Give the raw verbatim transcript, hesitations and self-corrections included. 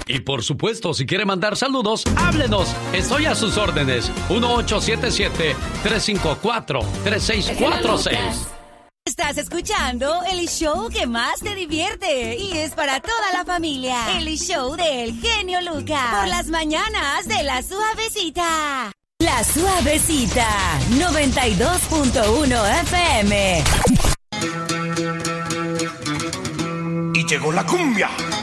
Y por supuesto, si quiere mandar saludos, háblenos. Estoy a sus órdenes. uno ocho siete siete, tres cinco cuatro, tres seis cuatro seis. Estás escuchando el show que más te divierte y es para toda la familia. El show del genio Lucas. Por las mañanas de La Suavecita. La Suavecita, noventa y dos punto uno F M. Y llegó la cumbia.